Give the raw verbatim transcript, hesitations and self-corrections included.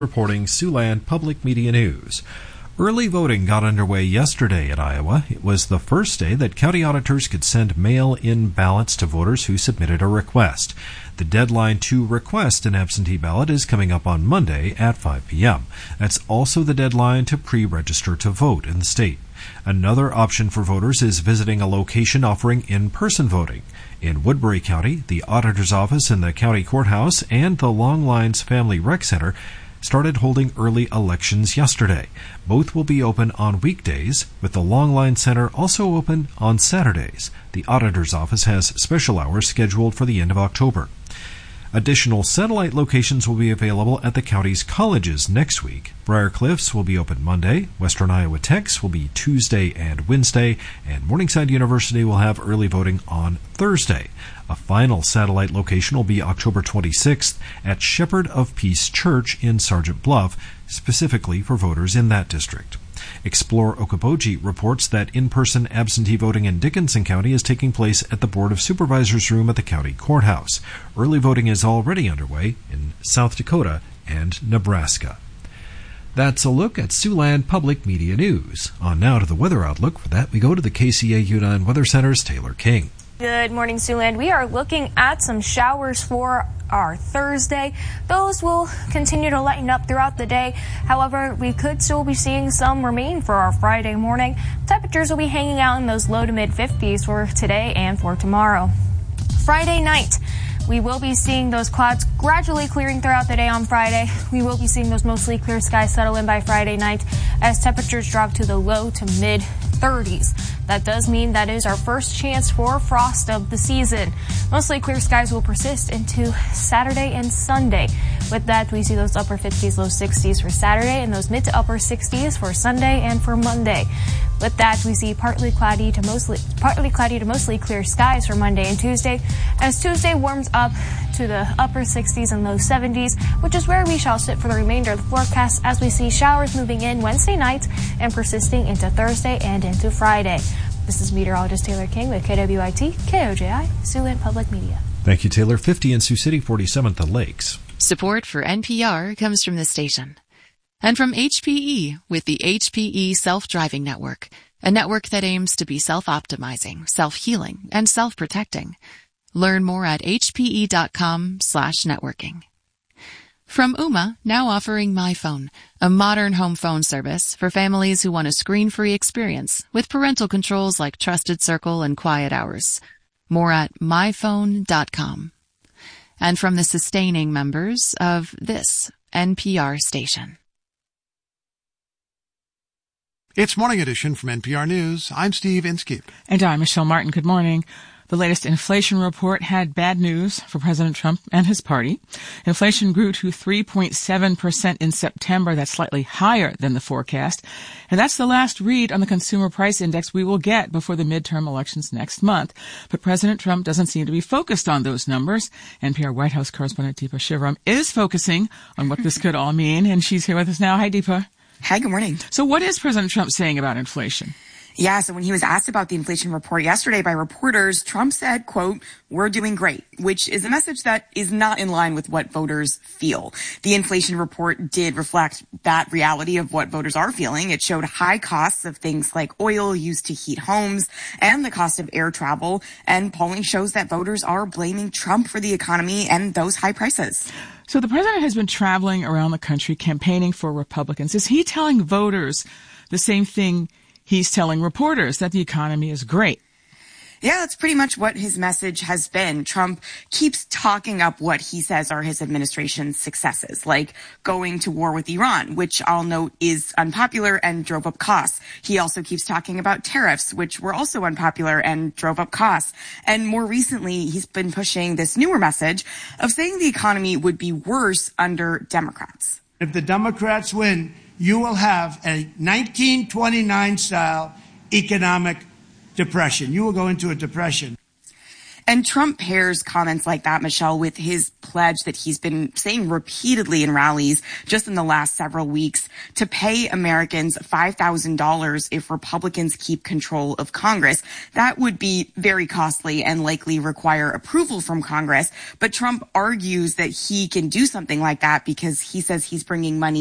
Reporting Siouxland Public Media News. Early voting got underway yesterday in Iowa. It was the first day that county auditors could send mail-in ballots to voters who submitted a request. The deadline to request an absentee ballot is coming up on Monday at five p.m. That's also the deadline to pre-register to vote in the state. Another option for voters is visiting a location offering in-person voting. In Woodbury County, the auditor's office in the county courthouse and the Long Lines Family Rec Center started holding early elections yesterday. Both will be open on weekdays, with the Long Line Center also open on Saturdays. The auditor's office has special hours scheduled for the end of October. Additional satellite locations will be available at the county's colleges next week. Briar Cliffs will be open Monday, Western Iowa Tech's will be Tuesday and Wednesday, and Morningside University will have early voting on Thursday. A final satellite location will be October twenty-sixth at Shepherd of Peace Church in Sergeant Bluff, specifically for voters in that district. Explore Okoboji reports that in-person absentee voting in Dickinson County is taking place at the Board of Supervisors room at the county courthouse. Early voting is already underway in South Dakota and Nebraska. That's a look at Siouxland Public Media News. On now to the weather outlook. For that, we go to the K C A U nine Weather Center's Taylor King. Good morning, Siouxland. We are looking at some showers for our Thursday. Those will continue to lighten up throughout the day. However, we could still be seeing some remain for our Friday morning. Temperatures will be hanging out in those low to mid fifties for today and for tomorrow. Friday night, we will be seeing those clouds gradually clearing throughout the day on Friday. We will be seeing those mostly clear skies settle in by Friday night as temperatures drop to the low to mid thirties. That does mean that is our first chance for frost of the season. Mostly clear skies will persist into Saturday and Sunday. With that, we see those upper fifties, low sixties for Saturday and those mid to upper sixties for Sunday and for Monday. With that, we see partly cloudy to mostly partly cloudy to mostly clear skies for Monday and Tuesday, as Tuesday warms up to the upper sixties and low seventies, which is where we shall sit for the remainder of the forecast as we see showers moving in Wednesday night and persisting into Thursday and into Friday. This is meteorologist Taylor King with K W I T, K O J I, Siouxland Public Media. Thank you, Taylor. fifty in Sioux City, forty-seven at the Lakes. Support for N P R comes from this station. And from H P E with the H P E Self-Driving Network, a network that aims to be self-optimizing, self-healing, and self-protecting. Learn more at hpe.com slash networking. From Ooma, now offering MyPhone, a modern home phone service for families who want a screen-free experience with parental controls like Trusted Circle and Quiet Hours. More at my phone dot com. And from the sustaining members of this N P R station. It's Morning Edition from N P R News. I'm Steve Inskeep. And I'm Michelle Martin. Good morning. The latest inflation report had bad news for President Trump and his party. Inflation grew to three point seven percent in September. That's slightly higher than the forecast. And that's the last read on the Consumer Price Index we will get before the midterm elections next month. But President Trump doesn't seem to be focused on those numbers. N P R White House correspondent Deepa Shivaram is focusing on what this could all mean. And she's here with us now. Hi, Deepa. Hi, good morning. So what is President Trump saying about inflation? Yeah, so when he was asked about the inflation report yesterday by reporters, Trump said, quote, "We're doing great," which is a message that is not in line with what voters feel. The inflation report did reflect that reality of what voters are feeling. It showed high costs of things like oil used to heat homes and the cost of air travel. And polling shows that voters are blaming Trump for the economy and those high prices. So the president has been traveling around the country campaigning for Republicans. Is he telling voters the same thing he's telling reporters, that the economy is great? Yeah, that's pretty much what his message has been. Trump keeps talking up what he says are his administration's successes, like going to war with Iran, which I'll note is unpopular and drove up costs. He also keeps talking about tariffs, which were also unpopular and drove up costs. And more recently, he's been pushing this newer message of saying the economy would be worse under Democrats. If the Democrats win, you will have a nineteen twenty-nine style economic depression. You will go into a depression. And Trump pairs comments like that, Michelle, with his pledge that he's been saying repeatedly in rallies just in the last several weeks to pay Americans five thousand dollars if Republicans keep control of Congress. That would be very costly and likely require approval from Congress. But Trump argues that he can do something like that because he says he's bringing money